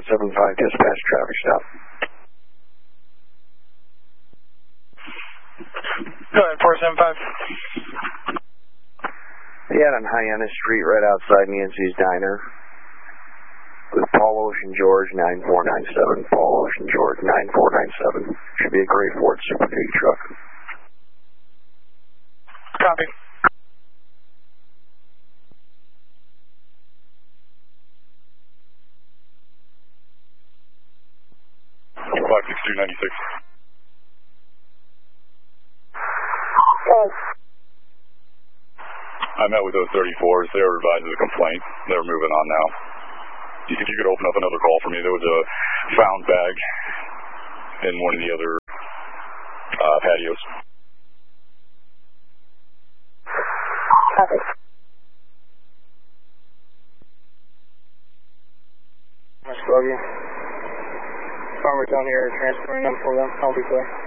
475, dispatch traffic stop. Go ahead, 475. Yeah, on Hyannis Street, right outside Nancy's Diner. With Paul Ocean George 9497. Paul Ocean George 9497. Should be a gray Ford Super Duty truck. Copy. Clock 6296. I met with those 34s. They were advised of the complaint. They're moving on now. If you could open up another call for me, there was a found bag in one of the other patios. Copy. Buggy. Farmers down here transferring them for them. I'll be clear.